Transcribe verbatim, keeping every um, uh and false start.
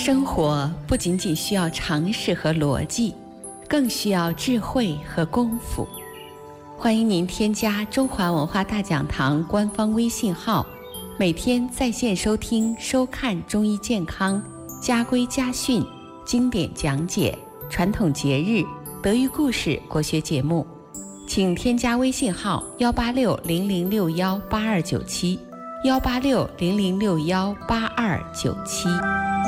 生活不仅仅需要常识和逻辑，更需要智慧和功夫。欢迎您添加中华文化大讲堂官方微信号，每天在线收听收看中医健康、家规家训、经典讲解、传统节日、德育故事国学节目。请添加微信号幺八六零零六幺八二九七，幺八六零零六幺八二九七。